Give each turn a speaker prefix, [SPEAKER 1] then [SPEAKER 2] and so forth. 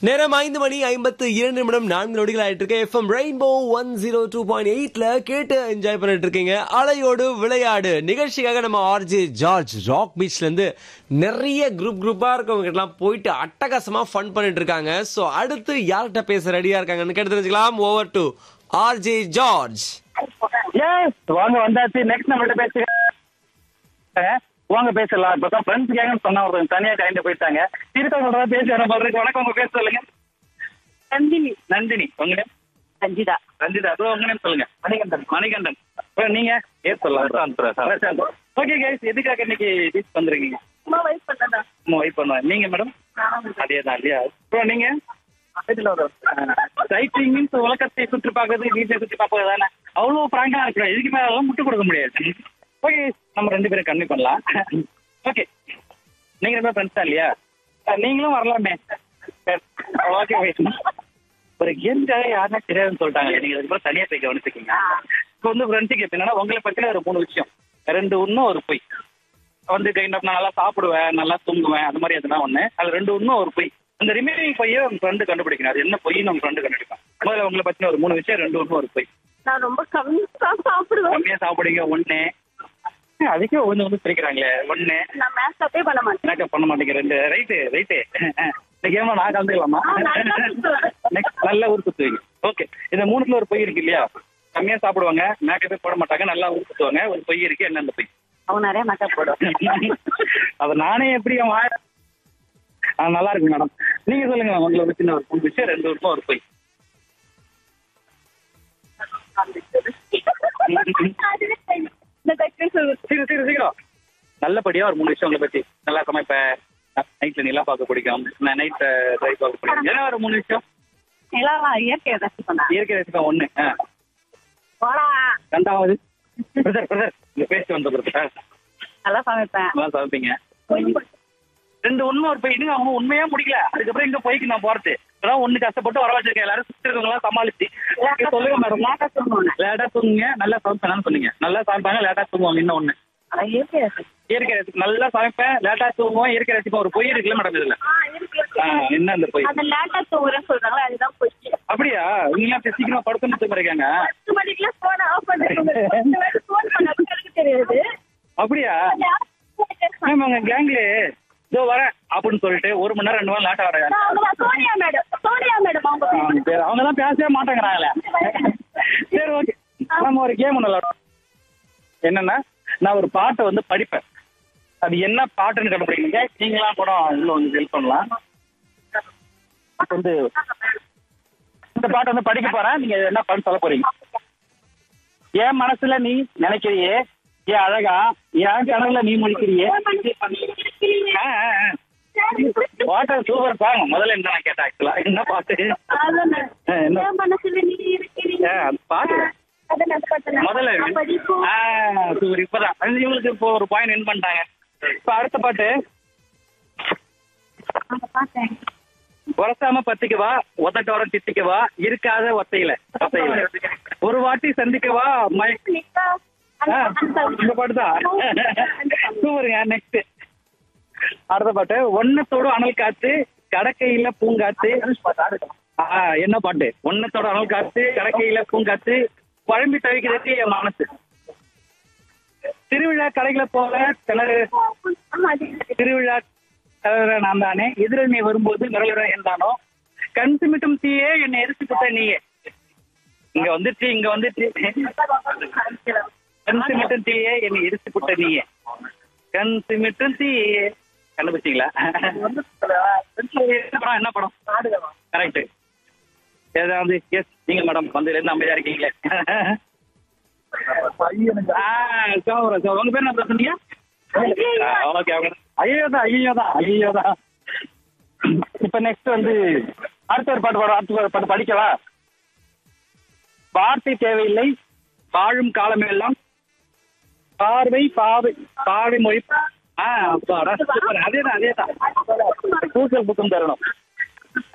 [SPEAKER 1] நேரம் 5:52 4 நொடிகள் ஆயிட்டு இருக்கு. எஃப்எம் ரெயின்போ 102.8ல கேட்டு என்ஜாய் பண்ணிட்டு இருக்கீங்க. அலையோடு விளையாடு நிகழ்ச்சிக்காக நம்ம ஆர்ஜே ஜார்ஜ் ராக் பீச்ல இருந்து நிறைய குரூப்பா இருக்கவங்க எல்லாம் போயிட்டு அட்டகாசமா ஃபன் பண்ணிட்டு இருக்காங்க. சோ அடுத்து யார்கிட்ட பேச ரெடியா இருக்காங்கன்னு கேட்டு தெரிஞ்சுக்கலாம். Over to RJ George.
[SPEAKER 2] வாங்க வந்தாச்சு. நெக்ஸ்ட் நம்மள்ட்ட பேசுங்க. வாங்க பேசலாம். இப்பதான் ஃப்ரெண்ட்ஸ் கேங்கன்னு சொன்னா ஒருத்தங்க தனியா கைண்ட போயிட்டாங்க. திருத்தவங்களோட பேசி வர பாருங்க. வணக்கம், உங்க பேர் சொல்லுங்க.
[SPEAKER 3] நந்தினி.
[SPEAKER 2] நந்தினி. உங்க
[SPEAKER 3] ரஞ்சிதா.
[SPEAKER 2] ரஞ்சிதா. அப்புறம் உங்க நேம் சொல்லுங்க. மணிகண்டன். மணிகண்டன். அப்புறம் நீங்க ஏன் சொல்லலாம். ஓகே கைஸ், எதுக்காக இன்னைக்கு பீச் வந்திருக்கீங்க?
[SPEAKER 3] சும்மா வெயிட் பண்ணதா.
[SPEAKER 2] சும்மா வெயிட் பண்ணுவேன். நீங்க மேடம்? அதே தான் இல்லையா? அப்புறம் நீங்க சைக்கிளிங் மீன்ஸ் உலகத்தை சுற்றி பார்க்கறது, வீட்டை சுற்றி பார்ப்பது தானே. அவ்வளவு பிராங்கா இருக்கணும். இதுக்கு மேல முட்டு கொடுக்க முடியாது. ஓகே, நம்ம 2 பேரும் கன்வி பண்ணலாம். ஓகே, நீங்க 2 பேரும் ஃப்ரெண்ட்ஸ் தான் இல்லையா? நீங்களும் வரலாமே. ஓகே, ஒரு கேம்காக யாருன்னா தெரியாதுன்னு சொல்லிட்டாங்க. நீங்க அதுக்கப்புறம் தனியா போய் கவனிச்சுக்கீங்க. இப்போ வந்து ஃப்ரெண்ட்ஸுக்கு எப்படின்னா உங்களை பத்தின ஒரு 3 விஷயம், 2 உண்மை ஒரு பொய். வந்து கைண்ட் ஆஃப் நான் நல்லா சாப்பிடுவேன், நல்லா தூங்குவேன், அது மாதிரி எதுனா ஒண்ணு. அது 2 உண்மை ஒரு பொய். அந்த ரிமைனிங் பொய்யை உங்க ஃப்ரெண்டு கண்டுபிடிக்கணும். அது என்ன பொய்ன்னு உங்க ஃப்ரெண்டு கண்டுபிடிப்பான். முதல்ல உங்களை பத்தின ஒரு 3 விஷயம், 2 உண்மை ஒரு பொய்.
[SPEAKER 3] நான் ரொம்ப கம்மியா சாப்பிடுவேன்.
[SPEAKER 2] கம்மியா சாப்பிடுங்க. 1 அதுக்கே வந்து பிரிக்கிறாங்களே. 1
[SPEAKER 3] நான் மேக்கப்பே பண்ண மாட்டேன்.
[SPEAKER 2] மேக்கப் பண்ண மாட்டேங்க. 2 ரைட்டு. இந்த கேம் நான் கலந்துக்கலாமா? நெக்ஸ்ட் நல்ல ஊர் சுத்துவீங்க. ஓகே, இந்த 3த்துல ஒரு பொய் இருக்கு இல்லையா? கம்மியா சாப்பிடுவாங்க, மேக்கப்பே போட மாட்டாங்க, நல்லா ஊர் சுத்துவாங்க. ஒரு பொய் இருக்கு. என்ன அந்த பொய்?
[SPEAKER 3] அவங்க நிறைய மேக்கப் போடுவாங்க.
[SPEAKER 2] அது நானே எப்படி நல்லா இருக்கு மேடம். நீங்க சொல்லுங்க. உங்களை பத்தி ஒரு 3 விஷயம், 2 உண்மை ஒரு பொய். சீக்கிரம் நல்லபடியா ஒரு 3 விஷயம் உங்களை பத்தி. நல்லா சமைப்பேன், நைட்ல நிலா பார்க்க பிடிக்கும், நைட் டிரைவ் பார்க்க பிடிக்கும். ஏன்னா ஒரு 3 விஷயம்.
[SPEAKER 3] இயற்கையை ரசிப்பேன்.
[SPEAKER 2] இயற்கை ரசிப்பேன் 1. 2வது இந்த பேசி வந்த பிறகு
[SPEAKER 3] நல்லா சமைப்பேன்.
[SPEAKER 2] நல்லா சமைப்பீங்க. 2 உண்மை ஒரு பொய். இன்னும் அவங்க உண்மையா முடிக்கல. அதுக்கப்புறம் இங்க போய்க்கு நான் போறது அதான் 1 கஷ்டப்பட்டு வர வச்சிருக்கேன். எல்லாரும் சுத்தி இருக்கவங்க எல்லாம் சமாளிச்சு. சொல்லுங்க மேடம். லேட்டா தூங்குங்க, நல்லா சமைப்பேன் சொன்னீங்க. நல்லா சமைப்பாங்க, லேட்டா தூங்குவாங்க. இன்னும் 1 இயற்கை ரசிப்பு. நல்லா சமைப்பேன், லேட்டா தூங்குவோம், இயற்கை ரசிப்போம். ஒரு பொய் இருக்குல்ல மேடம் இதுல? என்ன அந்த பொய்? அப்படியா? நீங்க சீக்கிரமா படுத்துன்னு தூங்குறீங்க. அப்படியா? உங்க கேங்ல இதோ வரேன் அப்படின்னு சொல்லிட்டு 1 மணி நேரம் 2 மணி நேரம் லேட்டா வர அவங்கதான் பேசவே மாட்டேங்கிறாங்களே. சரி, ஓகே, நம்ம ஒரு கேம் ஒண்ணு விளையாடுவோம். என்னன்னா, நான் ஒரு பாட்டை வந்து படிப்பேன். அது என்ன பாட்டுன்னு கண்டுபிடிக்கிறீங்க. நீங்களாம் கூட உள்ள வந்து ஹெல்ப் பண்ணலாம். வந்து இந்த பாட்டை வந்து படிக்க போறேன். நீங்க என்ன பாட்டு சொல்ல போறீங்க? என் மனசுல நீ நினைக்கிறியே, ஏன் அழகா, என் கனவுல நீ முடிக்கிறியே. பாட்டு சூப்பர் சாங். முதல்ல என்ன கேட்டேன் ஆக்சுவலா, என்ன பாட்டு? பாட்டு முதல்ல சூப்பர். இப்பதான் இவங்களுக்கு இப்போ ஒரு பாயிண்ட் வின் பண்ணிட்டாங்க. இப்ப அடுத்த பாட்டு. உரசாம பத்திக்கவா, உதட்டோரம் தித்திக்கவா, இருக்காத ஒத்தையில ஒரு வாட்டி சந்திக்கவா. இந்த பாட்டுதான் சூப்பருங்க. நெக்ஸ்ட் அடுத்த பாட்டு. ஒன்னத்தோடு அனல் காத்து, கடக்கையில பூங்காத்து. என்ன பாட்டு? ஒன்னத்தோட அனல் காத்து, கடக்கையில பூங்காத்து, குழம்பி தவிக்கிறது என் மனசு. திருவிழா கடைகளை போல திருவிழா நான் தானே, எதிர நீ வரும்போது மிரளுற என்றானோ, கண் சிமிட்டும் தீயே என்னை எரிச்சு புட்ட நீயே. இங்க வந்துச்சு. கண் சிமிட்டும் தீயே என்னை எரிச்சு புட்ட நீயே. கண் சிமிட்டும் தீயே. கண்டுபிடிச்சிங்களா? என்ன படம்? கரெக்ட். ஏதாவது எஸ். நீங்க மேடம் வந்ததுல இருந்து அமைதியா இருக்கீங்களே. உங்க பேர் என்ன சொன்னீங்க? ஓகே. ஐயோதான். இப்ப நெக்ஸ்ட் வந்து அடுத்த ஒரு பாட்டு படிக்கவா? வார்த்தை தேவையில்லை, வாழும் காலமெல்லாம் பாவை மொழி. அதேதான். பூசல் புத்தம் தரணும்.